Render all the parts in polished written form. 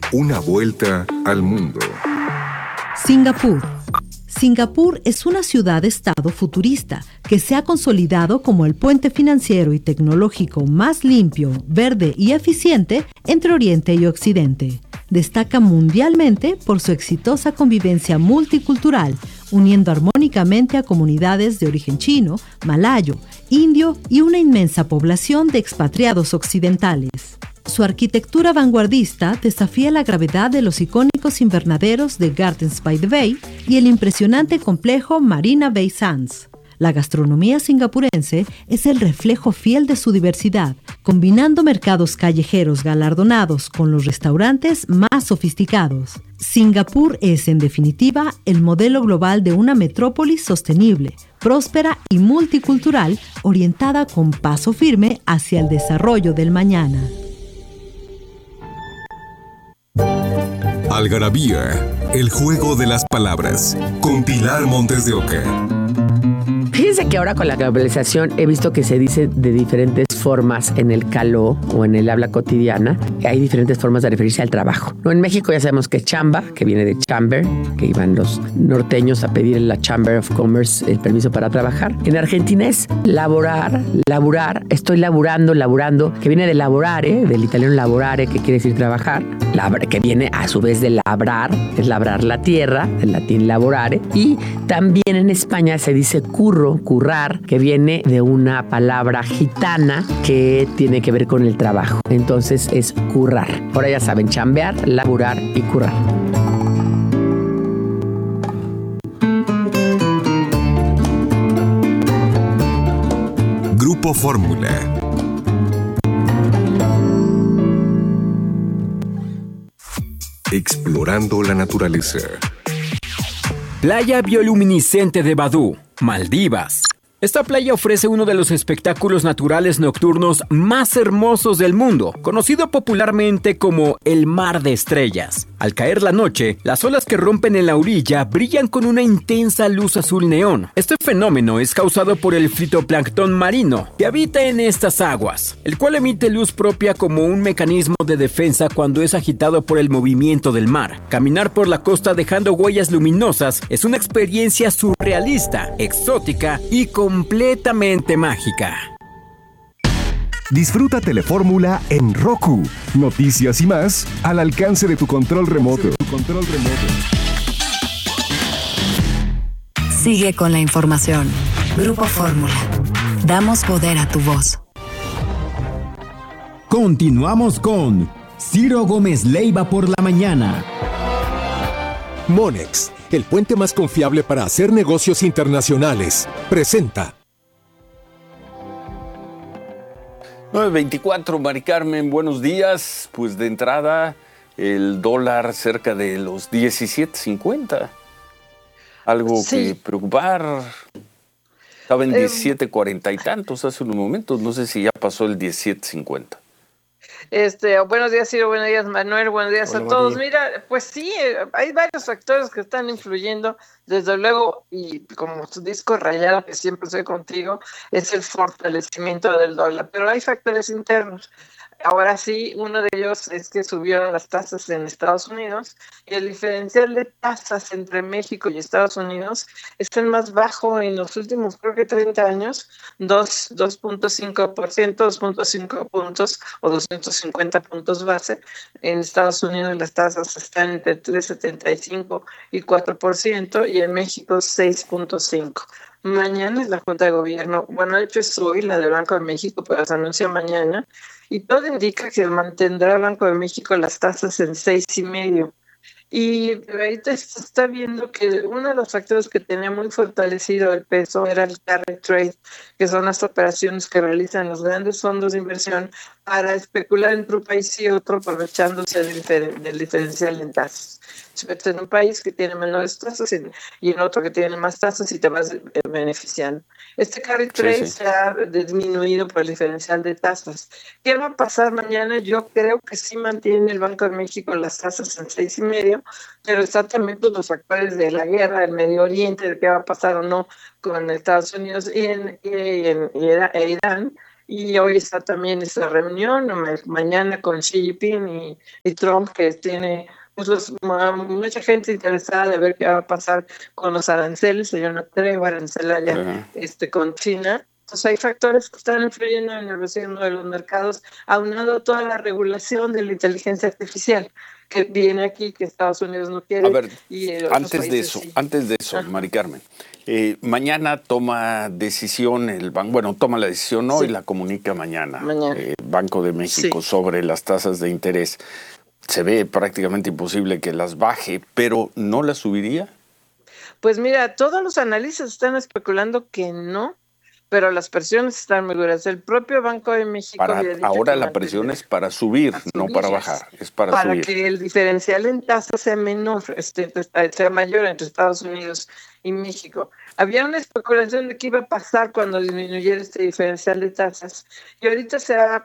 Una vuelta al mundo. Singapur. Singapur es una ciudad-estado futurista que se ha consolidado como el puente financiero y tecnológico más limpio, verde y eficiente entre Oriente y Occidente. Destaca mundialmente por su exitosa convivencia multicultural, uniendo armónicamente a comunidades de origen chino, malayo, indio y una inmensa población de expatriados occidentales. Su arquitectura vanguardista desafía la gravedad de los icónicos invernaderos de Gardens by the Bay y el impresionante complejo Marina Bay Sands. La gastronomía singapurense es el reflejo fiel de su diversidad, combinando mercados callejeros galardonados con los restaurantes más sofisticados. Singapur es, en definitiva, el modelo global de una metrópolis sostenible, próspera y multicultural, orientada con paso firme hacia el desarrollo del mañana. Algarabía, el juego de las palabras, con Pilar Montes de Oca. Fíjense que ahora con la globalización he visto que se dice de diferentes formas en el caló o en el habla cotidiana. Hay diferentes formas de referirse al trabajo. ¿No? En México ya sabemos que chamba, que viene de chamber, que iban los norteños a pedir en la Chamber of Commerce el permiso para trabajar. En Argentina es laborar, estoy laburando, que viene de lavorare, del italiano lavorare, que quiere decir trabajar, que viene a su vez de labrar, es labrar la tierra, del latín lavorare. Y también en España se dice currar, que viene de una palabra gitana que tiene que ver con el trabajo. Entonces es currar. Ahora ya saben, chambear, laburar y currar. Grupo Fórmula. Explorando la naturaleza. Playa bioluminiscente de Badú, Maldivas. Esta playa ofrece uno de los espectáculos naturales nocturnos más hermosos del mundo, conocido popularmente como el Mar de Estrellas. Al caer la noche, las olas que rompen en la orilla brillan con una intensa luz azul neón. Este fenómeno es causado por el fitoplancton marino que habita en estas aguas, el cual emite luz propia como un mecanismo de defensa cuando es agitado por el movimiento del mar. Caminar por la costa dejando huellas luminosas es una experiencia surrealista, exótica y completamente mágica. Disfruta Telefórmula en Roku. Noticias y más al alcance de tu control remoto. Sigue con la información. Grupo Fórmula. Damos poder a tu voz. Continuamos con Ciro Gómez Leiva por la mañana. Monex, el puente más confiable para hacer negocios internacionales, presenta. 9:24, Mari Carmen, buenos días. Pues de entrada, el dólar cerca de los 17.50. Algo que preocupar. Estaba en 17.40 y tantos hace unos momentos. No sé si ya pasó el 17.50. Buenos días, Ciro, buenos días, Manuel, buenos días a todos. Mira, pues sí, hay varios factores que están influyendo, desde luego, y como tu disco rayado, que siempre estoy contigo, es el fortalecimiento del dólar, pero hay factores internos. Ahora sí, uno de ellos es que subieron las tasas en Estados Unidos y el diferencial de tasas entre México y Estados Unidos es el más bajo en los últimos, creo que 30 años, 2.5%, 2.5 puntos o 250 puntos base. En Estados Unidos las tasas están entre 3.75 y 4% y en México 6.5%. Mañana es la Junta de Gobierno, bueno, de hecho es hoy la del Banco de México, pero se anuncia mañana, y todo indica que mantendrá el Banco de México las tasas en 6.5%. Y ahorita se está viendo que uno de los factores que tenía muy fortalecido el peso era el carry trade, que son las operaciones que realizan los grandes fondos de inversión para especular entre un país y otro, aprovechándose del diferencial en tasas. Si metes en un país que tiene menores tasas y en otro que tiene más tasas y te vas beneficiando. Este carry trade se ha disminuido por el diferencial de tasas. ¿Qué va a pasar mañana? Yo creo que sí mantiene el Banco de México las tasas en 6.5%, pero están también los factores de la guerra del Medio Oriente, de qué va a pasar o no con Estados Unidos e Irán, y hoy está también esa reunión, mañana con Xi Jinping y Trump, que tiene mucha gente interesada de ver qué va a pasar con los aranceles. Yo no creo arancelaria con China. Entonces hay factores que están influyendo en el retorno de los mercados, aunado a toda la regulación de la inteligencia artificial que viene aquí, que Estados Unidos no quiere. A ver, y antes de eso, Mari Carmen, mañana toma decisión el banco, bueno, toma la decisión hoy y la comunica mañana. El Banco de México sobre las tasas de interés. Se ve prácticamente imposible que las baje, pero ¿no las subiría? Pues mira, todos los analistas están especulando que no, pero las presiones están muy duras. El propio Banco de México ahora la presión es para subir, no para bajar, es para subir. Para que el diferencial en tasas sea menor, sea mayor entre Estados Unidos y México. Había una especulación de qué iba a pasar cuando disminuyera este diferencial de tasas, y ahorita se ha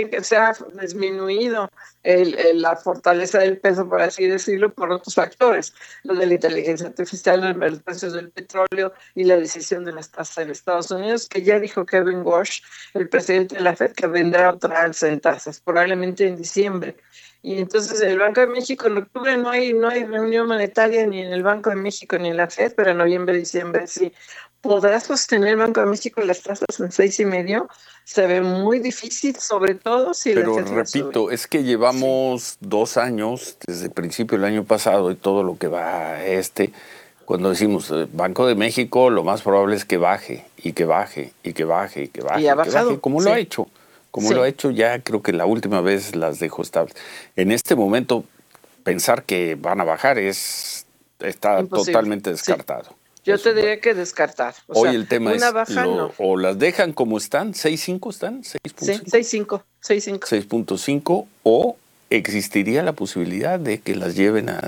disminuido la fortaleza del peso, por así decirlo, por otros factores, lo de la inteligencia artificial, los precios del petróleo y la decisión de las tasas en Estados Unidos, que ya dijo Kevin Warsh, el presidente de la FED, que vendrá otra alza en tasas, probablemente en diciembre. Y entonces el Banco de México en octubre no hay reunión monetaria ni en el Banco de México ni en la FED, pero en noviembre, diciembre sí. ¿Podrá sostener el Banco de México las tasas en 6.5? Se ve muy difícil, sobre todo si pero la FED repito, es que llevamos 2 años, desde el principio del año pasado y todo lo que va cuando decimos Banco de México, lo más probable es que baje, y que baje, y que baje, y que baje, y ha bajado, como lo ha hecho. Como lo ha hecho ya, creo que la última vez las dejó estables. En este momento, pensar que van a bajar está imposible. Totalmente descartado. Sí. Yo te diría que descartar. Hoy el tema es, o las dejan como están, 6.5 están, 6.5. Sí, 6.5. O existiría la posibilidad de que las lleven a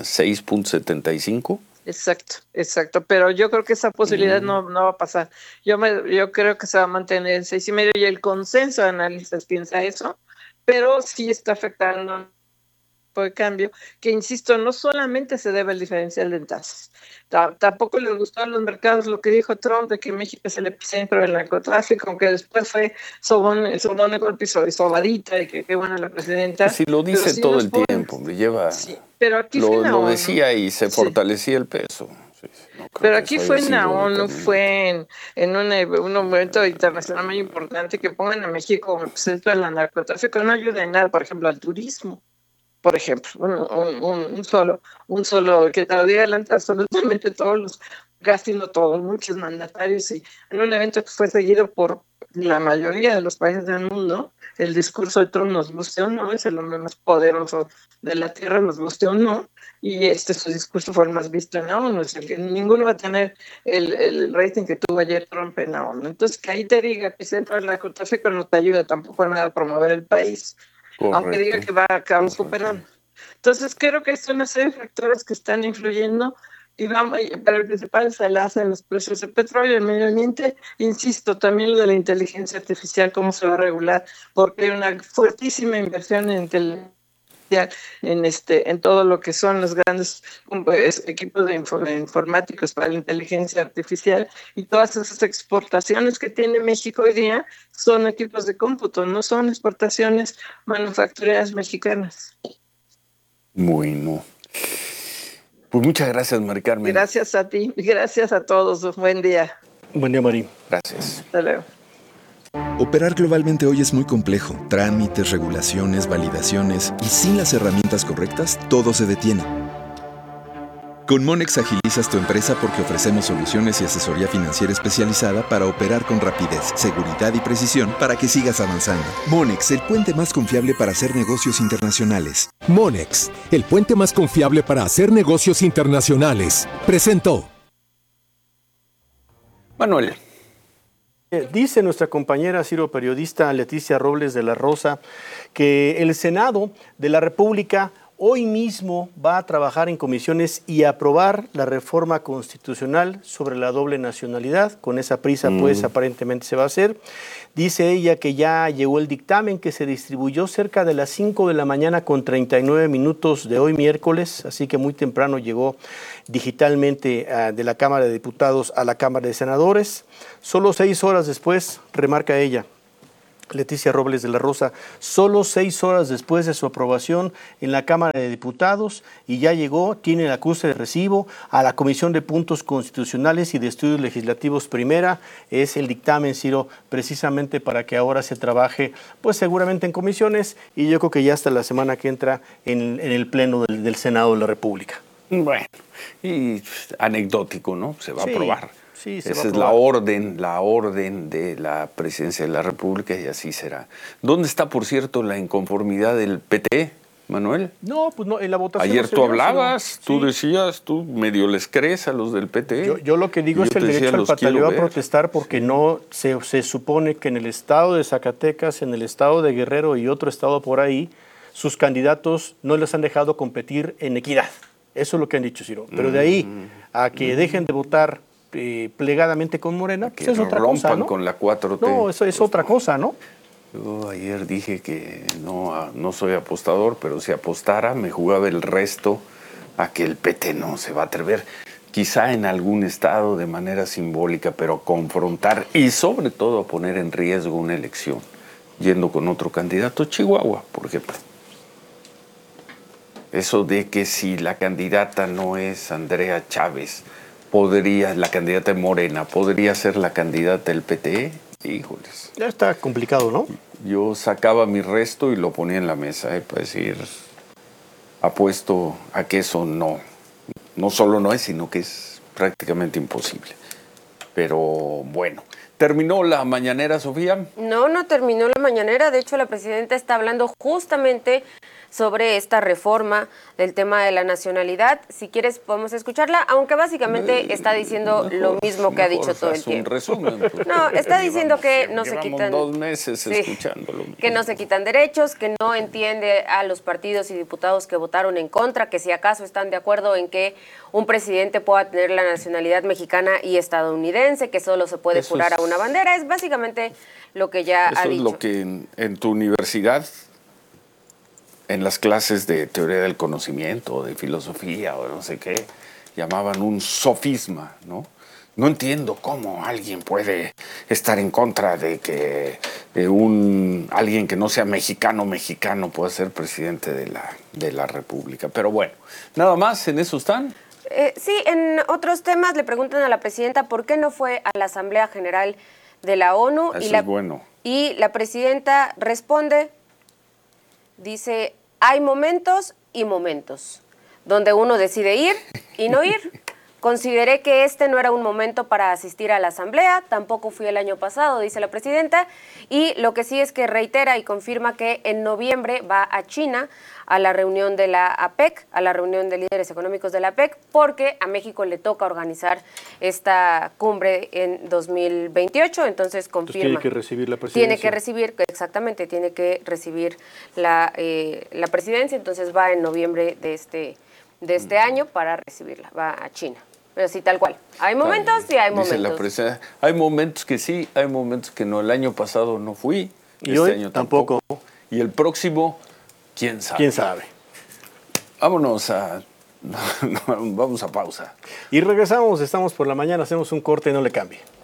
6.75. Exacto, pero yo creo que esa posibilidad no va a pasar. Yo creo que se va a mantener en 6.5 y el consenso de analistas piensa eso, pero sí está afectando de cambio, que insisto, no solamente se debe al diferencial de tasas. Tampoco les gustó a los mercados lo que dijo Trump de que México es el epicentro del narcotráfico, aunque después fue sobón de golpe y sobadita, y que qué buena la presidenta. Sí, lo dice sí todo el tiempo, me lleva. Sí, pero aquí fue lo decía y se fortalecía el peso. Pero aquí fue en la ONU, fue en un momento internacional muy importante, que pongan a México como el epicentro del narcotráfico. No ayuda en nada, por ejemplo, al turismo. Por ejemplo, un solo, que te lo diga adelante absolutamente todos los, casi no todos, muchos mandatarios, y en un evento que fue seguido por la mayoría de los países del mundo, el discurso de Trump, nos guste o no, es el hombre más poderoso de la tierra, nos guste o no, y su discurso fue el más visto en la ONU, es el que ninguno va a tener el rating que tuvo ayer Trump en la ONU. Entonces, que ahí te diga que centro del narcotráfico no te ayuda tampoco a nada a promover el país. Correcto. Aunque diga que vamos superando. Entonces creo que son una serie de factores que están influyendo, pero el principal es el alza en los precios del petróleo, el medio ambiente. Insisto, también lo de la inteligencia artificial, cómo se va a regular, porque hay una fuertísima inversión en inteligencia en todo lo que son los grandes equipos de informáticos para la inteligencia artificial, y todas esas exportaciones que tiene México hoy día son equipos de cómputo, no son exportaciones manufactureras mexicanas. Bueno, pues muchas gracias, Mari Carmen. Gracias a ti, gracias a todos, buen día. Buen día, Mari. Gracias. Hasta luego. Operar globalmente hoy es muy complejo. Trámites, regulaciones, validaciones, y sin las herramientas correctas, todo se detiene. Con Monex agilizas tu empresa porque ofrecemos soluciones y asesoría financiera especializada para operar con rapidez, seguridad y precisión para que sigas avanzando. Monex, el puente más confiable para hacer negocios internacionales. Monex, el puente más confiable para hacer negocios internacionales. Presentó. Manuel. Dice nuestra compañera periodista Leticia Robles de la Rosa que el Senado de la República hoy mismo va a trabajar en comisiones y aprobar la reforma constitucional sobre la doble nacionalidad. Con esa prisa, pues, aparentemente se va a hacer. Dice ella que ya llegó el dictamen, que se distribuyó cerca de las 5 de la mañana con 39 minutos de hoy miércoles, así que muy temprano llegó digitalmente de la Cámara de Diputados a la Cámara de Senadores. Solo 6 horas después, remarca ella, Leticia Robles de la Rosa, solo 6 horas después de su aprobación en la Cámara de Diputados, y ya llegó, tiene el acuse de recibo a la Comisión de Puntos Constitucionales y de Estudios Legislativos Primera. Es el dictamen, Ciro, precisamente para que ahora se trabaje, pues seguramente en comisiones, y yo creo que ya hasta la semana que entra en el Pleno del Senado de la República. Bueno, y anecdótico, ¿no? Se va a aprobar. Sí, esa es la orden de la Presidencia de la República, y así será. ¿Dónde está, por cierto, la inconformidad del PT, Manuel? No, pues no, en la votación. Ayer no se tú dio, hablabas, tú decías, tú medio les crees a los del PT. Yo lo que digo es el derecho al pataleo a protestar, porque no se supone que en el estado de Zacatecas, en el estado de Guerrero y otro estado por ahí, sus candidatos no les han dejado competir en equidad. Eso es lo que han dicho, Ciro. Pero de ahí a que dejen de votar plegadamente con Morena, pues es otra cosa, ¿no? Con la 4T. No, eso es otra cosa, ¿no? Yo ayer dije que no soy apostador, pero si apostara me jugaba el resto a que el PT no se va a atrever, quizá en algún estado de manera simbólica, pero confrontar y sobre todo a poner en riesgo una elección, yendo con otro candidato, Chihuahua, por ejemplo. Eso de que si la candidata no es Andrea Chávez, la candidata de Morena, podría ser la candidata del PT, híjoles. Ya está complicado, ¿no? Yo sacaba mi resto y lo ponía en la mesa, para decir, apuesto a que eso no solo no es, sino que es prácticamente imposible. Pero bueno, ¿terminó la mañanera, Sofía? No terminó la mañanera. De hecho, la presidenta está hablando justamente sobre esta reforma del tema de la nacionalidad. Si quieres podemos escucharla, aunque básicamente está diciendo lo mismo que ha dicho todo el tiempo. Un resumen. Pues, no, está diciendo que no se quitan... 2 meses escuchándolo. Que no se quitan derechos, que no entiende a los partidos y diputados que votaron en contra, que si acaso están de acuerdo en que un presidente pueda tener la nacionalidad mexicana y estadounidense, que solo se puede jurar a una bandera. Es básicamente lo que ya ha dicho. Eso es lo que en tu universidad, en las clases de teoría del conocimiento, de filosofía o no sé qué, llamaban un sofisma, ¿no? No entiendo cómo alguien puede estar en contra de que alguien que no sea mexicano pueda ser presidente de la República. Pero bueno, nada más, ¿en eso están? Sí, en otros temas le preguntan a la presidenta por qué no fue a la Asamblea General de la ONU. Eso es bueno. Y la presidenta responde, dice, hay momentos y momentos donde uno decide ir y no ir. Consideré que este no era un momento para asistir a la asamblea, tampoco fui el año pasado, dice la presidenta, y lo que sí es que reitera y confirma que en noviembre va a China a la reunión de la APEC, a la reunión de líderes económicos de la APEC, porque a México le toca organizar esta cumbre en 2028, entonces confirma. Entonces tiene que recibir la presidencia. Tiene que recibir, exactamente, tiene que recibir la presidencia, entonces va en noviembre de este año para recibirla, va a China. Pero sí, tal cual. Hay momentos y hay momentos. Dice la presidenta, hay momentos que sí, hay momentos que no. El año pasado no fui, y este año tampoco. Y el próximo, ¿quién sabe? ¿Quién sabe? Vámonos vamos a pausa. Y regresamos, estamos por la mañana, hacemos un corte, no le cambie.